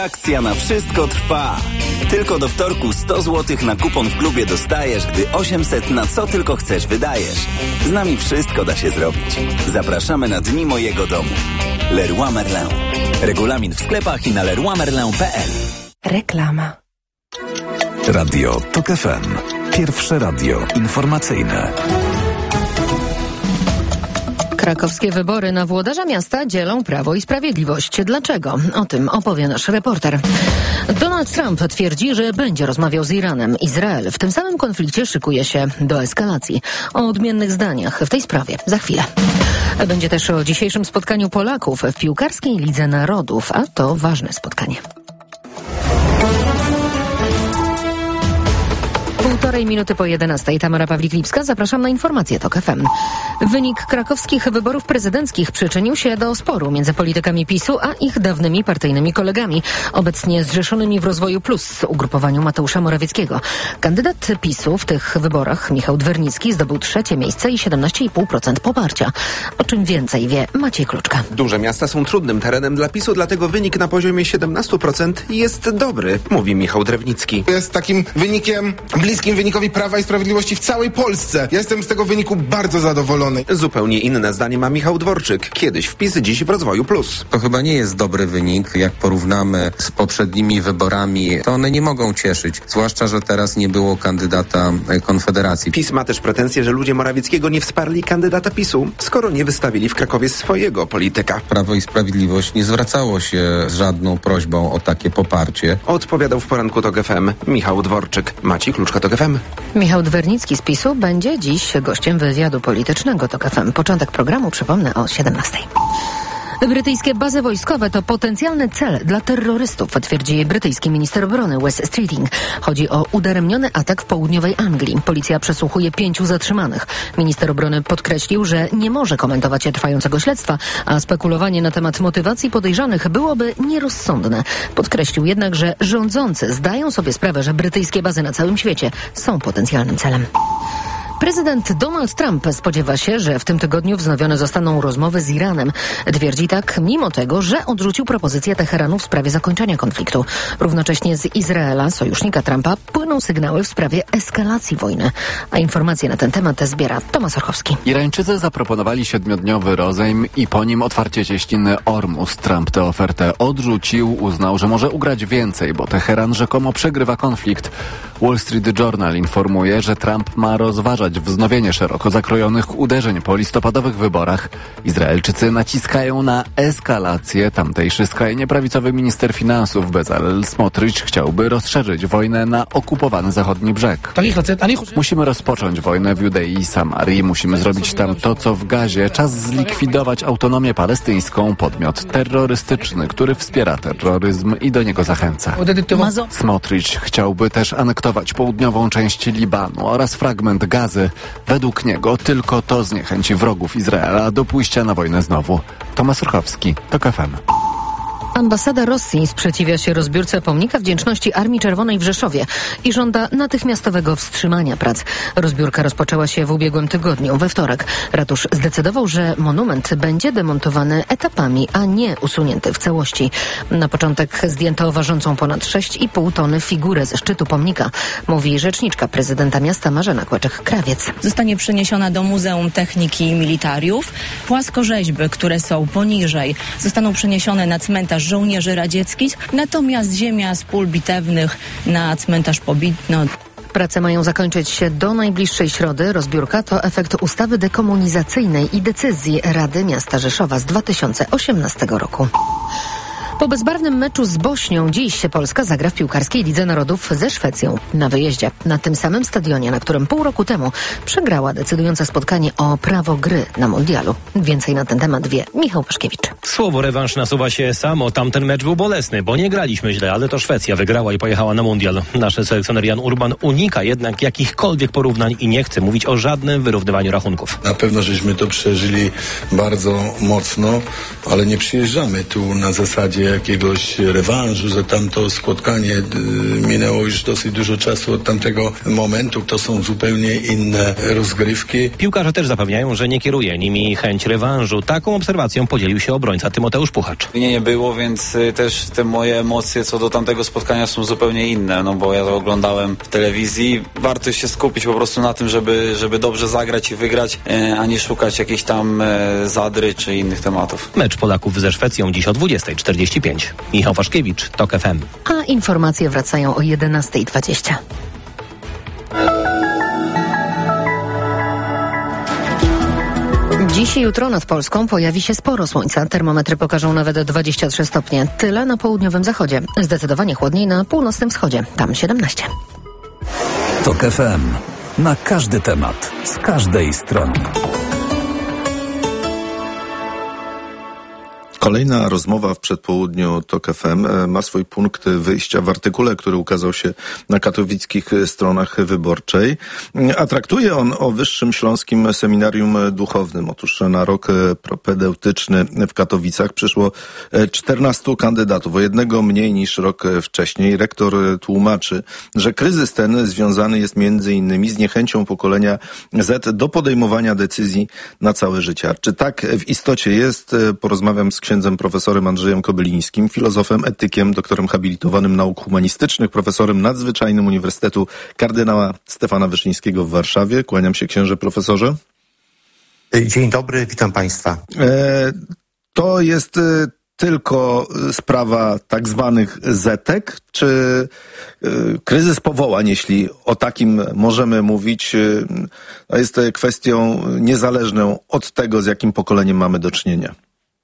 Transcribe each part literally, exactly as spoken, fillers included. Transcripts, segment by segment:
Akcja na wszystko trwa. Tylko do wtorku sto złotych na kupon w klubie dostajesz, gdy osiemset na co tylko chcesz wydajesz. Z nami wszystko da się zrobić. Zapraszamy na Dni Mojego Domu. Leroy Merlin. Regulamin w sklepach i na leroy merlin kropka p l. Reklama. Radio TOK F M. Pierwsze radio informacyjne. Krakowskie wybory na włodarza miasta dzielą Prawo i Sprawiedliwość. Dlaczego? O tym opowie nasz reporter. Donald Trump twierdzi, że będzie rozmawiał z Iranem. Izrael w tym samym konflikcie szykuje się do eskalacji. O odmiennych zdaniach w tej sprawie za chwilę. Będzie też o dzisiejszym spotkaniu Polaków w piłkarskiej Lidze Narodów, a to ważne spotkanie. Półtorej minuty po jedenastej. Tamara Pawlik-Lipska. Zapraszam na informacje TOK F M. Wynik krakowskich wyborów prezydenckich przyczynił się do sporu między politykami PiSu a ich dawnymi partyjnymi kolegami, obecnie zrzeszonymi w Rozwoju Plus, ugrupowaniu Mateusza Morawieckiego. Kandydat PiSu w tych wyborach, Michał Dwernicki, zdobył trzecie miejsce i siedemnaście i pół procent poparcia. O czym więcej wie Maciej Kluczka. Duże miasta są trudnym terenem dla PiSu, dlatego wynik na poziomie siedemnaście procent jest dobry, mówi Michał Drewnicki. Jest takim wynikiem bliskim wynikowi Prawa i Sprawiedliwości w całej Polsce. Ja jestem z tego wyniku bardzo zadowolony. Zupełnie inne zdanie ma Michał Dworczyk. Kiedyś wpis, dziś w Rozwoju Plus. To chyba nie jest dobry wynik. Jak porównamy z poprzednimi wyborami, to one nie mogą cieszyć. Zwłaszcza, że teraz nie było kandydata Konfederacji. PiS ma też pretensje, że ludzie Morawieckiego nie wsparli kandydata PiSu, skoro nie wystawili w Krakowie swojego polityka. Prawo i Sprawiedliwość nie zwracało się z żadną prośbą o takie poparcie. Odpowiadał w poranku TOK F M Michał Dworczyk. Maciej Kluczka, TOK F M. Michał Dwernicki z PiSu będzie dziś gościem wywiadu politycznego TOK F M. Początek programu, przypomnę, o siedemnastej. Brytyjskie bazy wojskowe to potencjalny cel dla terrorystów, twierdzi brytyjski minister obrony Wes Streeting. Chodzi o udaremniony atak w południowej Anglii. Policja przesłuchuje pięciu zatrzymanych. Minister obrony podkreślił, że nie może komentować trwającego śledztwa, a spekulowanie na temat motywacji podejrzanych byłoby nierozsądne. Podkreślił jednak, że rządzący zdają sobie sprawę, że brytyjskie bazy na całym świecie są potencjalnym celem. Prezydent Donald Trump spodziewa się, że w tym tygodniu wznowione zostaną rozmowy z Iranem. Twierdzi tak mimo tego, że odrzucił propozycję Teheranu w sprawie zakończenia konfliktu. Równocześnie z Izraela, sojusznika Trumpa, płyną sygnały w sprawie eskalacji wojny. A informacje na ten temat zbiera Tomasz Orchowski. Irańczycy zaproponowali siedmiodniowy rozejm i po nim otwarcie cieśniny Ormus. Trump tę ofertę odrzucił, uznał, że może ugrać więcej, bo Teheran rzekomo przegrywa konflikt. Wall Street Journal informuje, że Trump ma rozważać wznowienie szeroko zakrojonych uderzeń po listopadowych wyborach. Izraelczycy naciskają na eskalację. Tamtejszy skrajnie prawicowy minister finansów Bezalel Smotrich chciałby rozszerzyć wojnę na okupowany zachodni brzeg. Musimy rozpocząć wojnę w Judei i Samarii. Musimy zrobić tam to, co w Gazie. Czas zlikwidować autonomię palestyńską, podmiot terrorystyczny, który wspiera terroryzm i do niego zachęca. Smotrich chciałby też anektować południową część Libanu oraz fragment Gazy. Według niego tylko to zniechęci wrogów Izraela do pójścia na wojnę znowu. Tomasz Orchowski, TOK F M. Ambasada Rosji sprzeciwia się rozbiórce pomnika wdzięczności Armii Czerwonej w Rzeszowie i żąda natychmiastowego wstrzymania prac. Rozbiórka rozpoczęła się w ubiegłym tygodniu, we wtorek. Ratusz zdecydował, że monument będzie demontowany etapami, a nie usunięty w całości. Na początek zdjęto ważącą ponad sześć i pół tony figurę ze szczytu pomnika, mówi rzeczniczka prezydenta miasta Marzena Kłeczek-Krawiec. Zostanie przeniesiona do Muzeum Techniki i Militariów. Płaskorzeźby, które są poniżej, zostaną przeniesione na cmentarz żołnierzy radzieckich, natomiast ziemia z pól bitewnych na cmentarz Pobitno. Prace mają zakończyć się do najbliższej środy. Rozbiórka to efekt ustawy dekomunizacyjnej i decyzji Rady Miasta Rzeszowa z dwa tysiące osiemnastego roku. Po bezbarwnym meczu z Bośnią dziś Polska zagra w piłkarskiej Lidze Narodów ze Szwecją na wyjeździe. Na tym samym stadionie, na którym pół roku temu przegrała decydujące spotkanie o prawo gry na mundialu. Więcej na ten temat wie Michał Paszkiewicz. Słowo rewanż nasuwa się samo. Tamten mecz był bolesny, bo nie graliśmy źle, ale to Szwecja wygrała i pojechała na mundial. Nasz selekcjoner Jan Urban unika jednak jakichkolwiek porównań i nie chce mówić o żadnym wyrównywaniu rachunków. Na pewno żeśmy to przeżyli bardzo mocno, ale nie przyjeżdżamy tu na zasadzie jakiegoś rewanżu za tamto spotkanie. Minęło już dosyć dużo czasu od tamtego momentu. To są zupełnie inne rozgrywki. Piłkarze też zapewniają, że nie kieruje nimi chęć rewanżu. Taką obserwacją podzielił się obrońca Tymoteusz Puchacz. Nie, nie było, więc też te moje emocje co do tamtego spotkania są zupełnie inne, no bo ja to oglądałem w telewizji. Warto się skupić po prostu na tym, żeby, żeby dobrze zagrać i wygrać, a nie szukać jakichś tam zadry czy innych tematów. Mecz Polaków ze Szwecją dziś o dwudziesta czterdzieści pięć. Michał Waszkiewicz, TOK F M. A informacje wracają o jedenasta dwadzieścia. Dziś i jutro nad Polską pojawi się sporo słońca. Termometry pokażą nawet dwadzieścia trzy stopnie. Tyle na południowym zachodzie. Zdecydowanie chłodniej na północnym wschodzie. Tam siedemnaście. TOK F M. Na każdy temat. Z każdej strony. Kolejna rozmowa w przedpołudniu TOK F M ma swój punkt wyjścia w artykule, który ukazał się na katowickich stronach Wyborczej, a traktuje on o Wyższym Śląskim Seminarium Duchownym. Otóż na rok propedeutyczny w Katowicach przyszło czternastu kandydatów, o jednego mniej niż rok wcześniej. Rektor tłumaczy, że kryzys ten związany jest między innymi z niechęcią pokolenia Z do podejmowania decyzji na całe życie. A czy tak w istocie jest? Porozmawiam z księdzem profesorem Andrzejem Kobylińskim, filozofem, etykiem, doktorem habilitowanym nauk humanistycznych, profesorem nadzwyczajnym Uniwersytetu Kardynała Stefana Wyszyńskiego w Warszawie. Kłaniam się, księże profesorze. Dzień dobry, witam państwa. E, to jest e, tylko sprawa tak zwanych zetek, czy e, kryzys powołań, jeśli o takim możemy mówić, e, jest kwestią niezależną od tego, z jakim pokoleniem mamy do czynienia?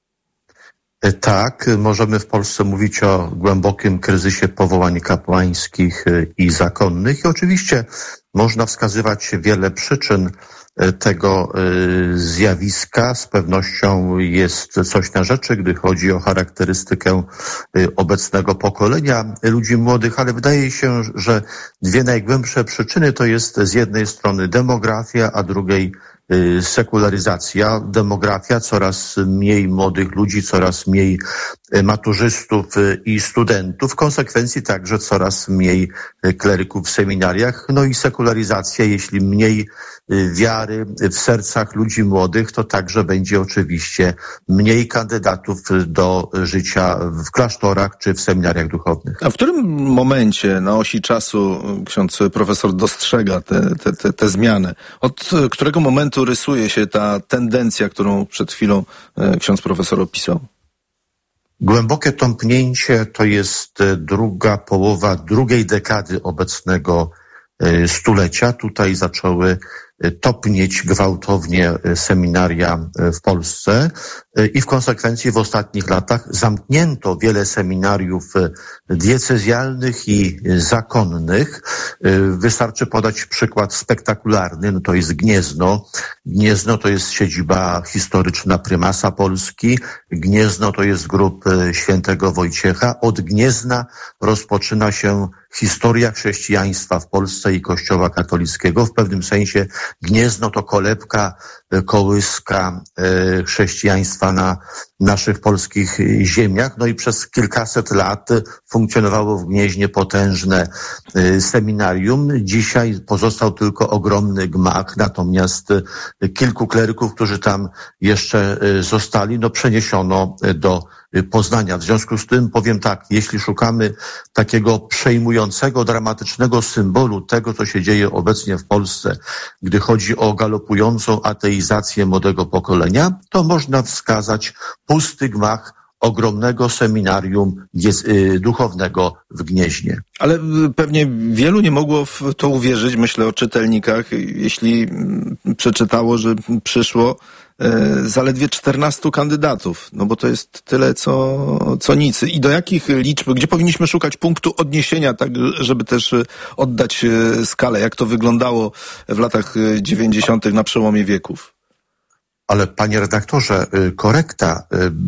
Tak, możemy w Polsce mówić o głębokim kryzysie powołań kapłańskich i zakonnych i oczywiście można wskazywać wiele przyczyn tego zjawiska. Z pewnością jest coś na rzeczy, gdy chodzi o charakterystykę obecnego pokolenia ludzi młodych, ale wydaje się, że dwie najgłębsze przyczyny to jest z jednej strony demografia, a drugiej sekularyzacja. Demografia, coraz mniej młodych ludzi, coraz mniej maturzystów i studentów, w konsekwencji także coraz mniej kleryków w seminariach. No i sekularyzacja, jeśli mniej wiary w sercach ludzi młodych, to także będzie oczywiście mniej kandydatów do życia w klasztorach czy w seminariach duchownych. A w którym momencie na osi czasu ksiądz profesor dostrzega te, te, te, te zmiany? Od którego momentu rysuje się ta tendencja, którą przed chwilą ksiądz profesor opisał? Głębokie tąpnięcie to jest druga połowa drugiej dekady obecnego stulecia. Tutaj zaczęły topnieć gwałtownie seminaria w Polsce i w konsekwencji w ostatnich latach zamknięto wiele seminariów diecezjalnych i zakonnych. Wystarczy podać przykład spektakularny, no to jest Gniezno. Gniezno to jest siedziba historyczna prymasa Polski. Gniezno to jest grób świętego Wojciecha. Od Gniezna rozpoczyna się historia chrześcijaństwa w Polsce i Kościoła katolickiego. W pewnym sensie Gniezno to kolebka, kołyska chrześcijaństwa na naszych polskich ziemiach. No i przez kilkaset lat funkcjonowało w Gnieźnie potężne seminarium. Dzisiaj pozostał tylko ogromny gmach, natomiast kilku kleryków, którzy tam jeszcze zostali, no przeniesiono do Poznania. W związku z tym powiem tak, jeśli szukamy takiego przejmującego, dramatycznego symbolu tego, co się dzieje obecnie w Polsce, gdy chodzi o galopującą ateizację młodego pokolenia, to można wskazać pusty gmach ogromnego seminarium duchownego w Gnieźnie. Ale pewnie wielu nie mogło w to uwierzyć, myślę o czytelnikach, jeśli przeczytało, że przyszło zaledwie czternastu kandydatów, no bo to jest tyle, co, co nic. I do jakich liczb, gdzie powinniśmy szukać punktu odniesienia, tak, żeby też oddać skalę, jak to wyglądało w latach dziewięćdziesiątych na przełomie wieków? Ale panie redaktorze, korekta,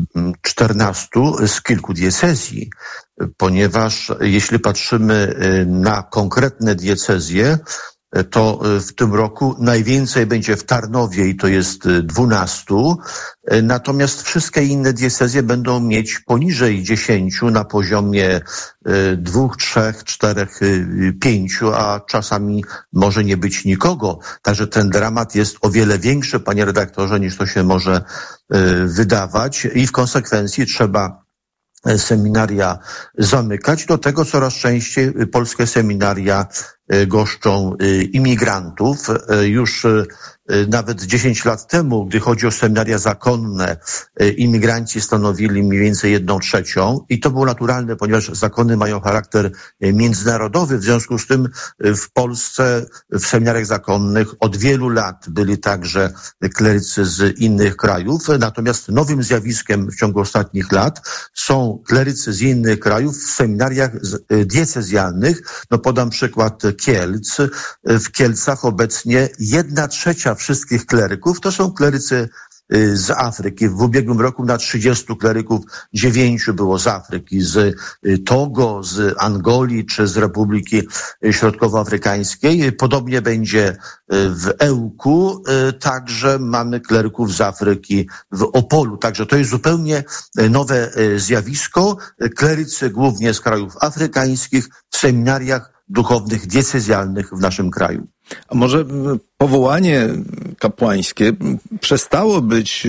czternastu z kilku diecezji, ponieważ jeśli patrzymy na konkretne diecezje, to w tym roku najwięcej będzie w Tarnowie i to jest dwunastu, natomiast wszystkie inne diecezje będą mieć poniżej dziesięciu na poziomie dwóch, trzech, czterech, pięciu, a czasami może nie być nikogo. Także ten dramat jest o wiele większy, panie redaktorze, niż to się może wydawać i w konsekwencji trzeba seminaria zamykać. Do tego coraz częściej polskie seminaria goszczą imigrantów. Już nawet dziesięć lat temu, gdy chodzi o seminaria zakonne, imigranci stanowili mniej więcej jedną trzecią i to było naturalne, ponieważ zakony mają charakter międzynarodowy. W związku z tym w Polsce w seminariach zakonnych od wielu lat byli także klerycy z innych krajów. Natomiast nowym zjawiskiem w ciągu ostatnich lat są klerycy z innych krajów w seminariach diecezjalnych. No podam przykład Kielc. W Kielcach obecnie jedna trzecia wszystkich kleryków to są klerycy z Afryki. W ubiegłym roku na trzydziestu kleryków dziewięciu było z Afryki, z Togo, z Angolii czy z Republiki Środkowoafrykańskiej. Podobnie będzie w Ełku. Także mamy kleryków z Afryki w Opolu. Także to jest zupełnie nowe zjawisko. Klerycy głównie z krajów afrykańskich w seminariach duchownych diecezjalnych w naszym kraju. A może powołanie kapłańskie przestało być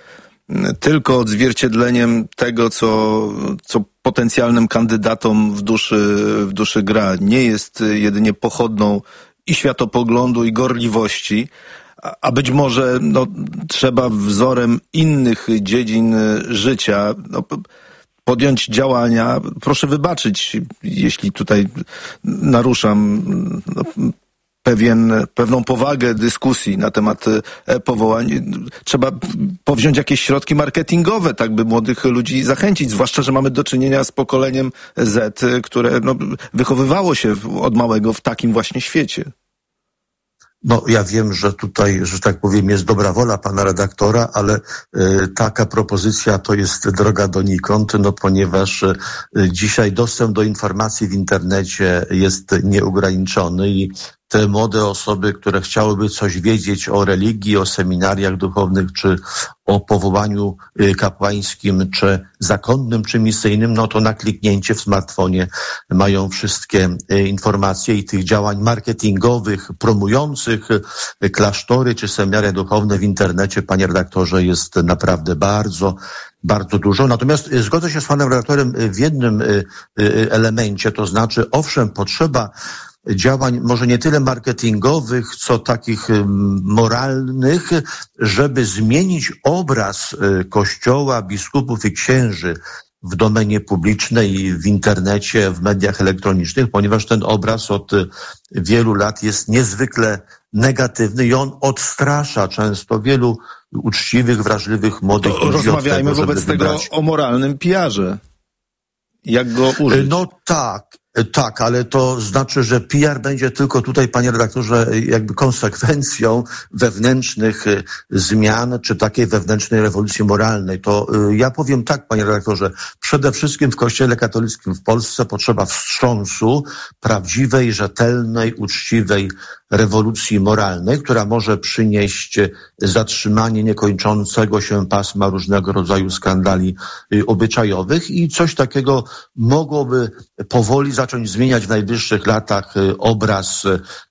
tylko odzwierciedleniem tego, co, co potencjalnym kandydatom w duszy, w duszy gra. Nie jest jedynie pochodną i światopoglądu, i gorliwości, a być może no, trzeba wzorem innych dziedzin życia no, podjąć działania. Proszę wybaczyć, jeśli tutaj naruszam no, pewien, pewną powagę dyskusji na temat powołań. Trzeba powziąć jakieś środki marketingowe, tak by młodych ludzi zachęcić, zwłaszcza, że mamy do czynienia z pokoleniem Z, które no, wychowywało się od małego w takim właśnie świecie. No, ja wiem, że tutaj, że tak powiem, jest dobra wola pana redaktora, ale y, taka propozycja to jest droga donikąd, no ponieważ y, dzisiaj dostęp do informacji w internecie jest nieograniczony i te młode osoby, które chciałyby coś wiedzieć o religii, o seminariach duchownych, czy o powołaniu kapłańskim, czy zakonnym, czy misyjnym, no to na kliknięcie w smartfonie mają wszystkie informacje i tych działań marketingowych, promujących klasztory, czy seminaria duchowne w internecie, panie redaktorze, jest naprawdę bardzo, bardzo dużo. Natomiast zgodzę się z panem redaktorem w jednym elemencie, to znaczy, owszem, potrzeba działań może nie tyle marketingowych, co takich moralnych, żeby zmienić obraz Kościoła, biskupów i księży w domenie publicznej, w internecie, w mediach elektronicznych, ponieważ ten obraz od wielu lat jest niezwykle negatywny i on odstrasza często wielu uczciwych, wrażliwych, młodych ludzi. Rozmawiajmy tego, wobec tego wybrać. O moralnym pijarze. Jak go użyć? No tak. Tak, ale to znaczy, że P R będzie tylko tutaj, panie redaktorze, jakby konsekwencją wewnętrznych zmian, czy takiej wewnętrznej rewolucji moralnej. To ja powiem tak, panie redaktorze, przede wszystkim w Kościele katolickim w Polsce potrzeba wstrząsu prawdziwej, rzetelnej, uczciwej rewolucji moralnej, która może przynieść zatrzymanie niekończącego się pasma różnego rodzaju skandali obyczajowych i coś takiego mogłoby powoli zacząć zmieniać w najbliższych latach obraz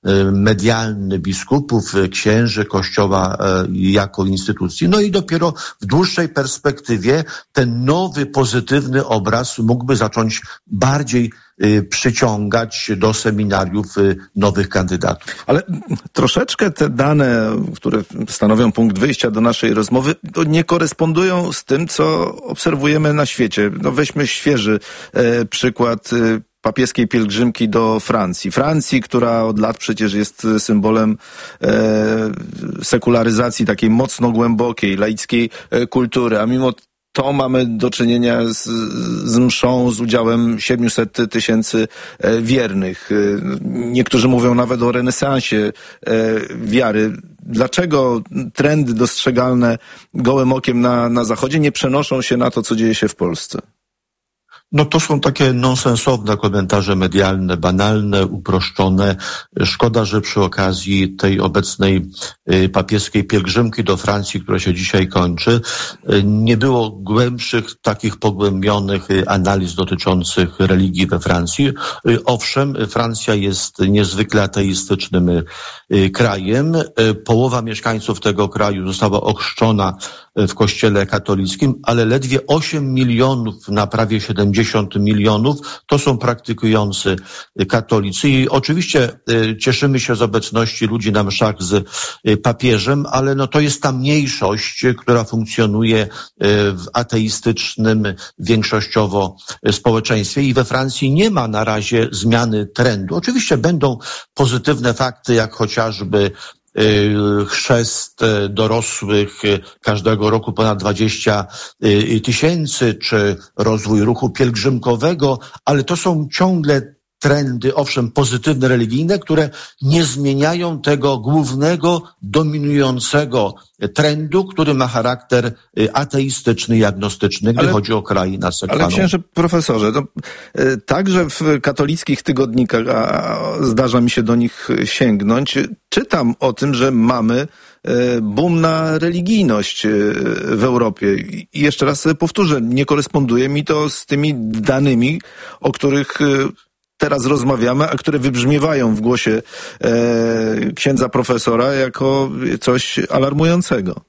medialny biskupów, księży, Kościoła jako instytucji. No i dopiero w dłuższej perspektywie ten nowy, pozytywny obraz mógłby zacząć bardziej przyciągać do seminariów nowych kandydatów. Ale troszeczkę te dane, które stanowią punkt wyjścia do naszej rozmowy, to nie korespondują z tym, co obserwujemy na świecie. No weźmy świeży e, przykład e, papieskiej pielgrzymki do Francji. Francji, która od lat przecież jest symbolem e, sekularyzacji takiej mocno głębokiej, laickiej e, kultury, a mimo to mamy do czynienia z, z mszą z udziałem siedmiuset tysięcy wiernych. Niektórzy mówią nawet o renesansie wiary. Dlaczego trendy dostrzegalne gołym okiem na, na Zachodzie nie przenoszą się na to, co dzieje się w Polsce? No to są takie nonsensowne komentarze medialne, banalne, uproszczone. Szkoda, że przy okazji tej obecnej papieskiej pielgrzymki do Francji, która się dzisiaj kończy, nie było głębszych, takich pogłębionych analiz dotyczących religii we Francji. Owszem, Francja jest niezwykle ateistycznym krajem. Połowa mieszkańców tego kraju została ochrzczona w kościele katolickim, ale ledwie osiem milionów na prawie siedemdziesiąt milionów to są praktykujący katolicy. I oczywiście cieszymy się z obecności ludzi na mszach z papieżem, ale no to jest ta mniejszość, która funkcjonuje w ateistycznym większościowo społeczeństwie i we Francji nie ma na razie zmiany trendu. Oczywiście będą pozytywne fakty, jak chociażby chrzest dorosłych każdego roku ponad dwadzieścia tysięcy, czy rozwój ruchu pielgrzymkowego, ale to są ciągle trendy, owszem, pozytywne, religijne, które nie zmieniają tego głównego, dominującego trendu, który ma charakter ateistyczny i agnostyczny, gdy ale, chodzi o kraj nasekaną. Ale księże profesorze, to, także w katolickich tygodnikach, a zdarza mi się do nich sięgnąć, czytam o tym, że mamy boom na religijność w Europie. I jeszcze raz powtórzę, nie koresponduje mi to z tymi danymi, o których teraz rozmawiamy, a które wybrzmiewają w głosie e, księdza profesora jako coś alarmującego.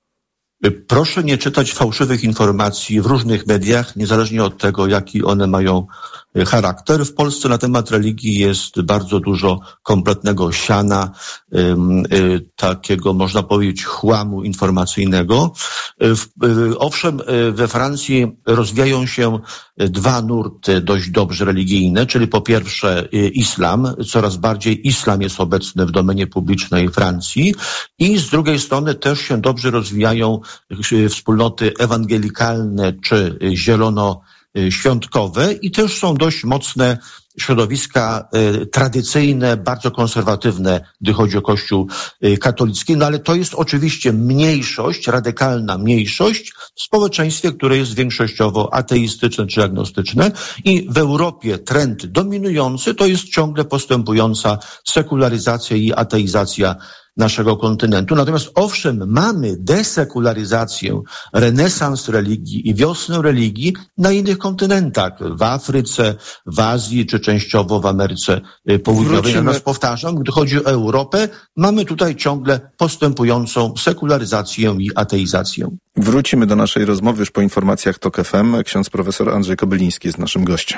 Proszę nie czytać fałszywych informacji w różnych mediach, niezależnie od tego, jaki one mają charakter. W Polsce na temat religii jest bardzo dużo kompletnego siana, y, y, takiego można powiedzieć chłamu informacyjnego. Y, y, owszem, y, we Francji rozwijają się dwa nurty dość dobrze religijne, czyli po pierwsze y, islam, coraz bardziej islam jest obecny w domenie publicznej Francji i z drugiej strony też się dobrze rozwijają y, wspólnoty ewangelikalne czy y, zielono świątkowe i też są dość mocne środowiska y, tradycyjne, bardzo konserwatywne, gdy chodzi o Kościół y, katolicki, no ale to jest oczywiście mniejszość, radykalna mniejszość w społeczeństwie, które jest większościowo ateistyczne czy agnostyczne i w Europie trend dominujący to jest ciągle postępująca sekularyzacja i ateizacja naszego kontynentu. Natomiast owszem, mamy desekularyzację, renesans religii i wiosnę religii na innych kontynentach, w Afryce, w Azji czy częściowo w Ameryce Południowej. Wrócimy. Natomiast powtarzam, gdy chodzi o Europę, mamy tutaj ciągle postępującą sekularyzację i ateizację. Wrócimy do naszej rozmowy już po informacjach TOK F M. Ksiądz profesor Andrzej Kobyliński jest naszym gościem.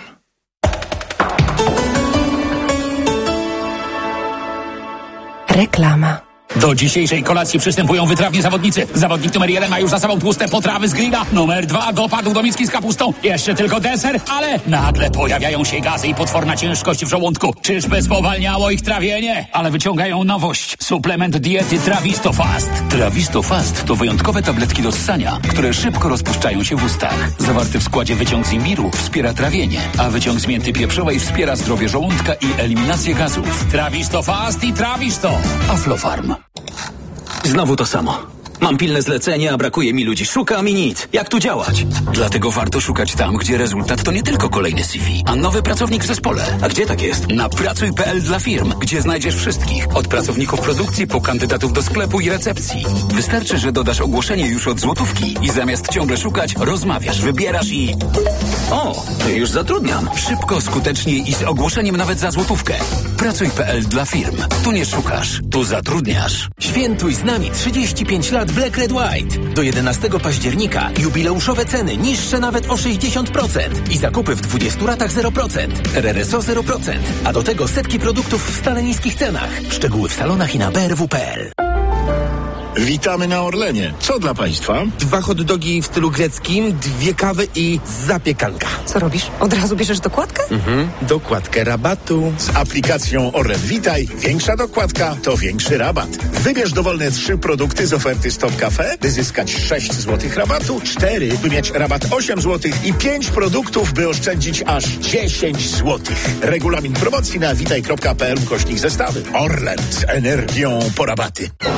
Reklama. Do dzisiejszej kolacji przystępują wytrawni zawodnicy. Zawodnik numer jeden ma już za sobą tłuste potrawy z grilla. Numer dwa dopadł do miski z kapustą. Jeszcze tylko deser, ale nagle pojawiają się gazy i potworna ciężkość w żołądku. Czyżby spowalniało ich trawienie? Ale wyciągają nowość. Suplement diety Trawisto Fast. Trawisto Fast to wyjątkowe tabletki do ssania, które szybko rozpuszczają się w ustach. Zawarty w składzie wyciąg z imbiru wspiera trawienie, a wyciąg z mięty pieprzowej wspiera zdrowie żołądka i eliminację gazów. Trawisto Fast i Trawisto. Aflofarm. Znowu to samo. Mam pilne zlecenie, a brakuje mi ludzi. Szukam i nic. Jak tu działać? Dlatego warto szukać tam, gdzie rezultat to nie tylko kolejny C V, a nowy pracownik w zespole. A gdzie tak jest? Na pracuj kropka p l dla firm, gdzie znajdziesz wszystkich. Od pracowników produkcji po kandydatów do sklepu i recepcji. Wystarczy, że dodasz ogłoszenie już od złotówki i zamiast ciągle szukać, rozmawiasz, wybierasz i... O, to już zatrudniam. Szybko, skutecznie i z ogłoszeniem nawet za złotówkę. pracuj kropka p l dla firm. Tu nie szukasz, tu zatrudniasz. Świętuj z nami trzydzieści pięć lat Black Red White. Do jedenastego października jubileuszowe ceny niższe nawet o sześćdziesiąt procent i zakupy w dwudziestu ratach zero procent. R R S O zero procent. A do tego setki produktów w stale niskich cenach. Szczegóły w salonach i na b r w kropka p l. Witamy na Orlenie. Co dla Państwa? Dwa hot dogi w stylu greckim, dwie kawy i zapiekanka. Co robisz? Od razu bierzesz dokładkę? Mhm. Dokładkę rabatu. Z aplikacją Orlen Witaj większa dokładka to większy rabat. Wybierz dowolne trzy produkty z oferty Stop Cafe, by zyskać sześć złotych rabatu, cztery, by mieć rabat osiem złotych i pięć produktów, by oszczędzić aż dziesięć złotych. Regulamin promocji na witaj kropka p l ukośnik zestawy. Orlen z energią po rabaty.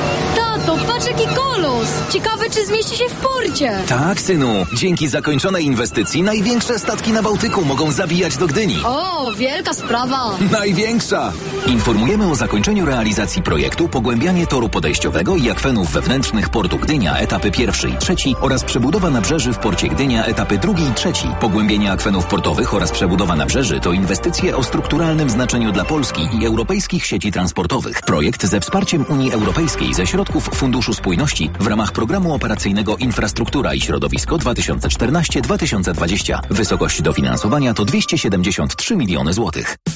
Tato, patrz jaki kolos! Ciekawe, czy zmieści się w porcie. Tak, synu. Dzięki zakończonej inwestycji największe statki na Bałtyku mogą zawijać do Gdyni. O, wielka sprawa. Największa! Informujemy o zakończeniu realizacji projektu Pogłębianie toru podejściowego i akwenów wewnętrznych portu Gdynia, etapy pierwszy i trzeci oraz przebudowa nabrzeży w porcie Gdynia, etapy drugi i trzeci. Pogłębienie akwenów portowych oraz przebudowa nabrzeży to inwestycje o strukturalnym znaczeniu dla Polski i europejskich sieci transportowych. Projekt ze wsparciem Unii Europejskiej ze środków Funduszu Spójności w ramach Programu Operacyjnego Infrastruktura i Środowisko dwa tysiące czternaście do dwa tysiące dwudziestego. Wysokość dofinansowania to dwieście siedemdziesiąt trzy miliony złotych.